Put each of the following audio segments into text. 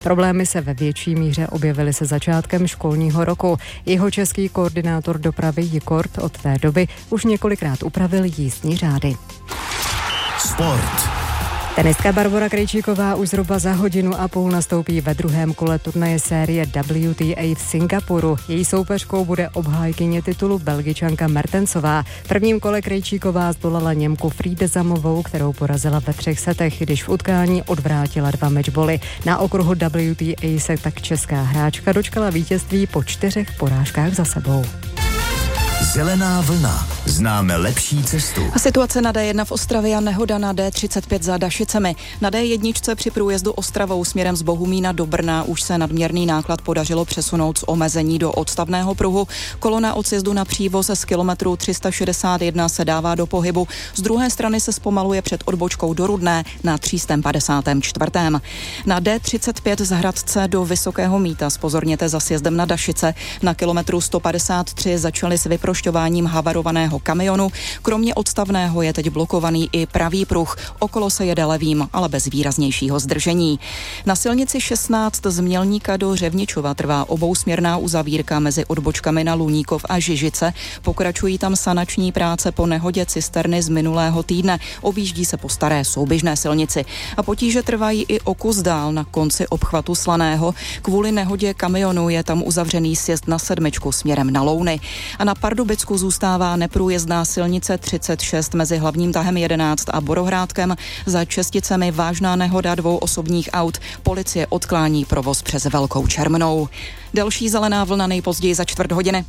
Problémy se ve větší míře objevily se začátkem školního roku. Jeho český koordinátor dopravy Jikort od té doby už několikrát upravil jízdní řády. Sport. Tenistka Barbora Krejčíková už zhruba za hodinu a půl nastoupí ve druhém kole turnaje série WTA v Singapuru. Její soupeřkou bude obhájkyně titulu Belgičanka Mertensová. V prvním kole Krejčíková zdolala Němku Friedesamovou, kterou porazila ve 3 setech, když v utkání odvrátila 2 mečboly. Na okruhu WTA se tak česká hráčka dočkala vítězství po 4 porážkách za sebou. Zelená vlna. Známe lepší cestu. A situace na D1 v Ostravě a nehoda na D35 za Dašicemi. Na D1 při průjezdu Ostravou směrem z Bohumína do Brna už se nadměrný náklad podařilo přesunout z omezení do odstavného pruhu. Kolona od sjezdu na přívoz z kilometru 361 se dává do pohybu. Z druhé strany se zpomaluje před odbočkou do Rudné na 354. Na D35 z Hradce do Vysokého Mýta zpozorněte za sjezdem na Dašice. Na kilometru 153 začali s vyprošťováním havarovaného kamionu. Kromě odstavného je teď blokovaný i pravý pruh. Okolo se jede levým, ale bez výraznějšího zdržení. Na silnici 16 z Mělníka do Řevničova trvá obousměrná uzavírka mezi odbočkami na Luníkov a Žižice. Pokračují tam sanační práce po nehodě cisterny z minulého týdne. Objíždí se po staré souběžné silnici. A potíže trvají i o kus dál na konci obchvatu Slaného. Kvůli nehodě kamionu je tam uzavřený sjezd na 7 směrem na Louny. A na Pardubicku zůstává neprůjezdná silnice 36 mezi hlavním tahem 11 a Borohrádkem. Za Česticemi vážná nehoda 2 osobních aut. Policie odklání provoz přes Velkou Čermnou. Další zelená vlna nejpozději za 4 hodiny.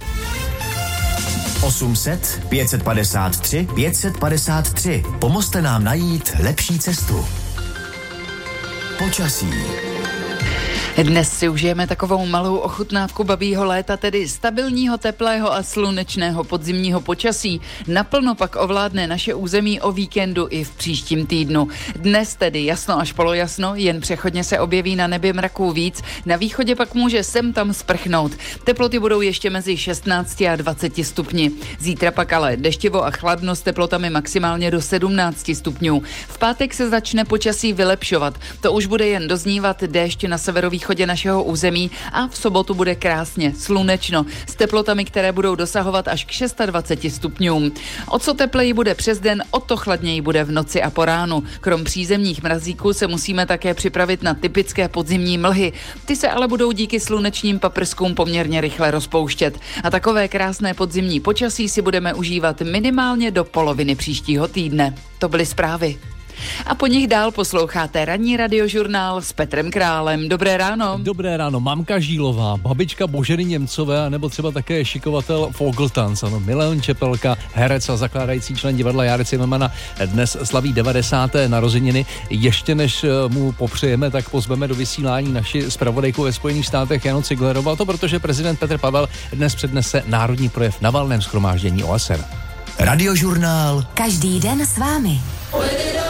800 553 553. Pomozte nám najít lepší cestu. Počasí. Dnes si užijeme takovou malou ochutnávku babího léta, tedy stabilního, teplého a slunečného podzimního počasí. Naplno pak ovládne naše území o víkendu i v příštím týdnu. Dnes tedy jasno až polojasno, jen přechodně se objeví na nebi mraků víc, na východě pak může sem tam sprchnout. Teploty budou ještě mezi 16 a 20 stupni. Zítra pak ale deštivo a chladno s teplotami maximálně do 17 stupňů. V pátek se začne počasí vylepšovat. To už bude jen doznívat déšť na severovýchodě našeho území a v sobotu bude krásně slunečno s teplotami, které budou dosahovat až k 26 stupňům. O co tepleji bude přes den, o to chladněji bude v noci a po ránu. Krom přízemních mrazíků se musíme také připravit na typické podzimní mlhy. Ty se ale budou díky slunečním paprskům poměrně rychle rozpouštět. A takové krásné podzimní počasí si budeme užívat minimálně do poloviny příštího týdne. To byly zprávy. A po nich dál posloucháte ranní radiožurnál s Petrem Králem. Dobré ráno. Dobré ráno. Mamka Žílová, babička Boženy Němcové, nebo třeba také šikovatel Fogeltans, ano, Milan Čepelka, herec a zakládající člen divadla Járy Cimrmana, dnes slaví 90. narozeniny. Ještě než mu popřejeme, tak pozveme do vysílání naši zpravodajku ve Spojených státech Janu Ciglerovou, a to protože prezident Petr Pavel dnes přednese národní projev na valném shromáždění OSN. Radiožurnál. Každý den s vámi.